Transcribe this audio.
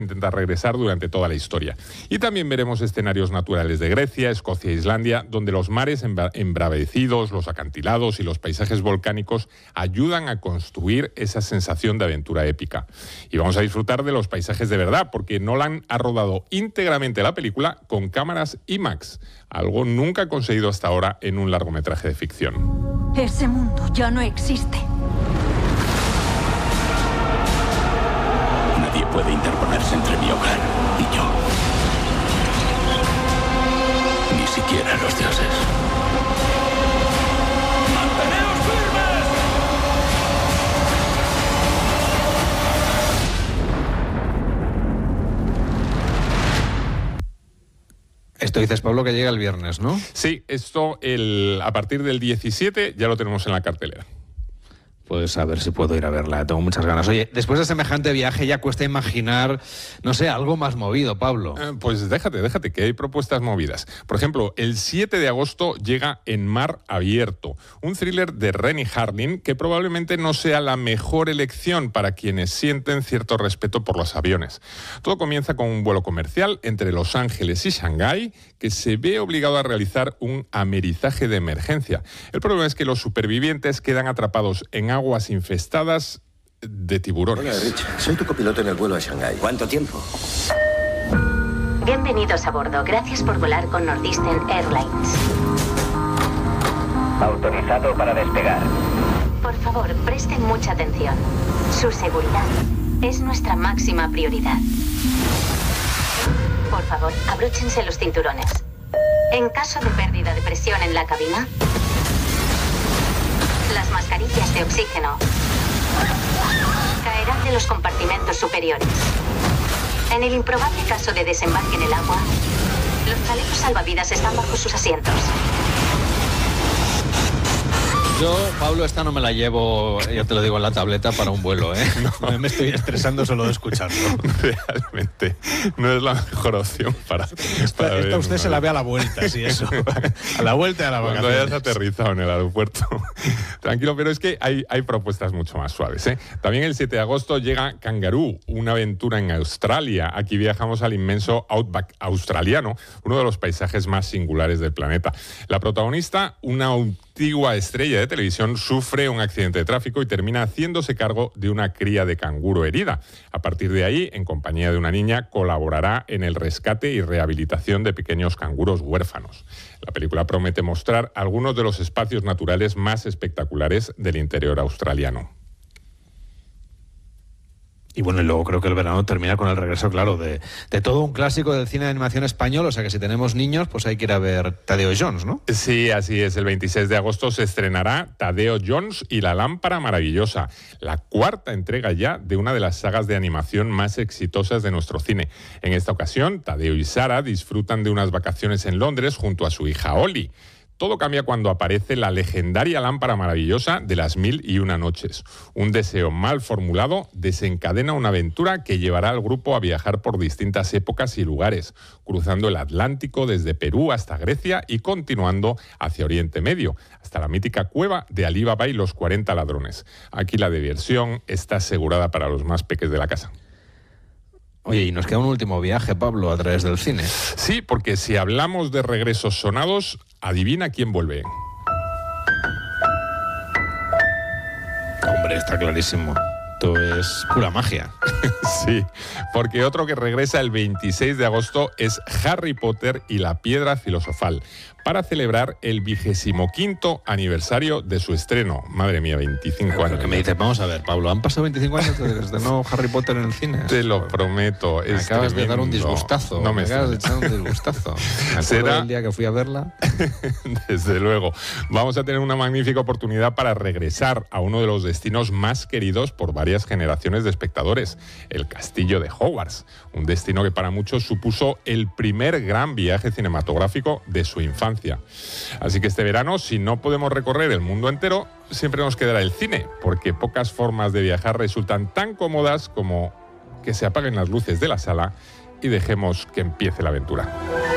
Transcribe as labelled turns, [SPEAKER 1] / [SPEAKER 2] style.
[SPEAKER 1] intentar regresar durante toda la historia. Y también veremos escenarios naturales de Grecia, Escocia e Islandia, donde los mares embravecidos, los acantilados y los paisajes volcánicos ayudan a construir esa sensación de aventura épica. Y vamos a disfrutar de los paisajes de verdad, porque Nolan ha rodado íntegramente la película con cámaras IMAX, algo nunca conseguido hasta ahora en un largometraje de ficción.
[SPEAKER 2] Ese mundo ya no existe.
[SPEAKER 3] Nadie puede interponerse entre mi hogar y yo. Ni siquiera los dioses. ¡Manteneos firmes!
[SPEAKER 4] Esto dices, Pablo, que llega el viernes, ¿no?
[SPEAKER 1] Sí, esto a partir del 17 ya lo tenemos en la cartelera.
[SPEAKER 4] Pues a ver si puedo ir a verla, tengo muchas ganas. Oye, después de semejante viaje ya cuesta imaginar, no sé, algo más movido, Pablo.
[SPEAKER 1] Pues déjate, que hay propuestas movidas. Por ejemplo, el 7 de agosto llega En Mar Abierto, un thriller de Renny Harlin que probablemente no sea la mejor elección para quienes sienten cierto respeto por los aviones. Todo comienza con un vuelo comercial entre Los Ángeles y Shanghái que se ve obligado a realizar un amerizaje de emergencia. El problema es que los supervivientes quedan atrapados en aguas infestadas de tiburones.
[SPEAKER 5] Hola, Rich. Soy tu copiloto en el vuelo a Shanghái.
[SPEAKER 3] ¿Cuánto tiempo?
[SPEAKER 6] Bienvenidos a bordo. Gracias por volar con Northeastern Airlines.
[SPEAKER 7] Autorizado para despegar.
[SPEAKER 6] Por favor, presten mucha atención. Su seguridad es nuestra máxima prioridad. Por favor, abróchense los cinturones. En caso de pérdida de presión en la cabina, las mascarillas de oxígeno caerán de los compartimentos superiores. En el improbable caso de desembarque en el agua, los chalecos salvavidas están bajo sus asientos.
[SPEAKER 4] Yo, Pablo, esta no me la llevo, yo te lo digo, en la tableta para un vuelo, ¿eh? No, me estoy estresando solo de escucharlo.
[SPEAKER 1] Realmente no es la mejor opción para
[SPEAKER 4] esta usted se la ve a la vuelta, sí, eso. A la vuelta de la vacaciones.
[SPEAKER 1] Cuando hayas aterrizado en el aeropuerto. Tranquilo, pero es que hay propuestas mucho más suaves, ¿eh? También el 7 de agosto llega Kangaroo, una aventura en Australia. Aquí viajamos al inmenso outback australiano, uno de los paisajes más singulares del planeta. La protagonista, una antigua estrella de televisión, sufre un accidente de tráfico y termina haciéndose cargo de una cría de canguro herida. A partir de ahí, en compañía de una niña, colaborará en el rescate y rehabilitación de pequeños canguros huérfanos. La película promete mostrar algunos de los espacios naturales más espectaculares del interior australiano.
[SPEAKER 4] Y bueno, y luego creo que el verano termina con el regreso, claro, de todo un clásico del cine de animación español. O sea que si tenemos niños, pues hay que ir a ver Tadeo Jones, ¿no?
[SPEAKER 1] Sí, así es. El 26 de agosto se estrenará Tadeo Jones y la lámpara maravillosa, la cuarta entrega ya de una de las sagas de animación más exitosas de nuestro cine. En esta ocasión, Tadeo y Sara disfrutan de unas vacaciones en Londres junto a su hija Ollie. Todo cambia cuando aparece la legendaria lámpara maravillosa de las 1001 noches. Un deseo mal formulado desencadena una aventura que llevará al grupo a viajar por distintas épocas y lugares, cruzando el Atlántico desde Perú hasta Grecia y continuando hacia Oriente Medio, hasta la mítica cueva de Alí Baba y los 40 ladrones. Aquí la diversión está asegurada para los más peques de la casa.
[SPEAKER 4] Oye, y nos queda un último viaje, Pablo, a través del cine.
[SPEAKER 1] Sí, porque si hablamos de regresos sonados, adivina quién vuelve.
[SPEAKER 4] Hombre, está clarísimo. Esto es pura magia.
[SPEAKER 1] Sí, porque otro que regresa el 26 de agosto es Harry Potter y la Piedra Filosofal, para celebrar el 25º aniversario de su estreno. Madre mía, 25 años.
[SPEAKER 4] ¿Qué me dices? Vamos a ver, Pablo, ¿han pasado 25 años desde no Harry Potter en el cine?
[SPEAKER 1] Te lo prometo, es
[SPEAKER 4] acabas
[SPEAKER 1] tremendo.
[SPEAKER 4] de dar un disgustazo.
[SPEAKER 1] No me
[SPEAKER 4] acabas de echar un disgustazo.
[SPEAKER 1] ¿Será
[SPEAKER 4] el día que fui a verla?
[SPEAKER 1] Desde luego. Vamos a tener una magnífica oportunidad para regresar a uno de los destinos más queridos por varias generaciones de espectadores, el Castillo de Hogwarts, un destino que para muchos supuso el primer gran viaje cinematográfico de su infancia. Así que este verano, si no podemos recorrer el mundo entero, siempre nos quedará el cine, porque pocas formas de viajar resultan tan cómodas como que se apaguen las luces de la sala y dejemos que empiece la aventura.